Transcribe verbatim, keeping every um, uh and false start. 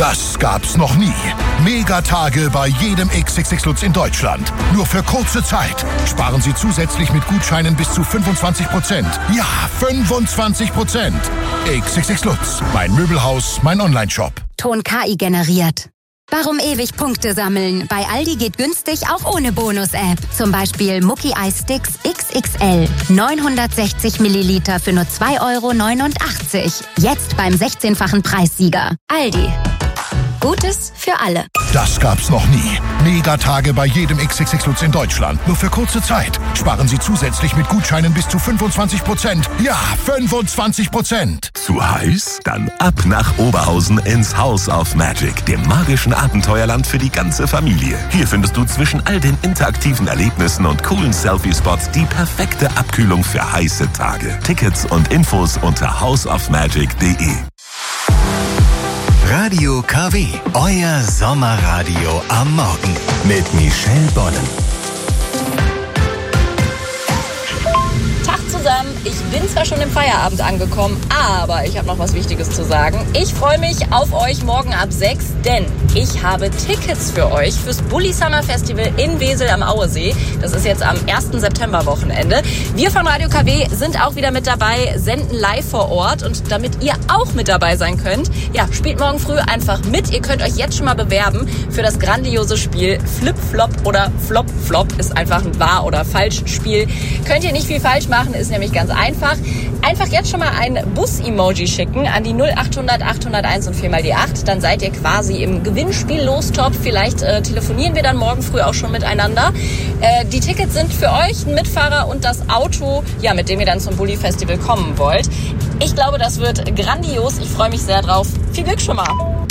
Das gab's noch nie. Megatage bei jedem X X X Lutz in Deutschland. Nur für kurze Zeit. Sparen Sie zusätzlich mit Gutscheinen bis zu fünfundzwanzig Prozent. Ja, fünfundzwanzig Prozent. X X X Lutz. Mein Möbelhaus, mein Onlineshop. Ton K I generiert. Warum ewig Punkte sammeln? Bei Aldi geht günstig auch ohne Bonus-App. Zum Beispiel Mucki Eis-Sticks X X L. neunhundertsechzig Milliliter für nur zwei Euro neunundachtzig. Jetzt beim sechzehnfachen Preissieger. Aldi. Gutes für alle. Das gab's noch nie. Megatage bei jedem X X X Lutz in Deutschland. Nur für kurze Zeit. Sparen Sie zusätzlich mit Gutscheinen bis zu fünfundzwanzig Prozent. Ja, fünfundzwanzig Prozent. Zu heiß? Dann ab nach Oberhausen ins House of Magic, dem magischen Abenteuerland für die ganze Familie. Hier findest du zwischen all den interaktiven Erlebnissen und coolen Selfie-Spots die perfekte Abkühlung für heiße Tage. Tickets und Infos unter house of magic punkt de. Radio K W, euer Sommerradio am Morgen mit Michelle Bonnen. Tag zusammen, ich bin zwar schon im Feierabend angekommen, aber ich habe noch was Wichtiges zu sagen. Ich freue mich auf euch morgen ab sechs, denn ich habe Tickets für euch fürs Bulli Summer Festival in Wesel am Auesee. Das ist jetzt am ersten September Wochenende. Wir von Radio K W sind auch wieder mit dabei, senden live vor Ort, und damit ihr auch mit dabei sein könnt, ja, spielt morgen früh einfach mit. Ihr könnt euch jetzt schon mal bewerben für das grandiose Spiel Flip Flop oder Flop Flop. Ist einfach ein Wahr- oder Falsch-Spiel. Könnt ihr nicht viel falsch machen, ist nämlich ganz einfach. Einfach jetzt schon mal ein Bus-Emoji schicken an die null achthundert achthunderteins und vier mal die acht. Dann seid ihr quasi im Gewinnspiel-Lostopf. Vielleicht äh, telefonieren wir dann morgen früh auch schon miteinander. Äh, die Tickets sind für euch, ein Mitfahrer und das Auto, ja, mit dem ihr dann zum Bulli-Festival kommen wollt. Ich glaube, das wird grandios. Ich freue mich sehr drauf. Viel Glück schon mal.